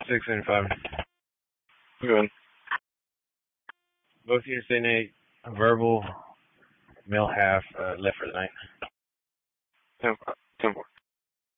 675. Good. Both units indicate verbal, male half, left for the night. 10-4.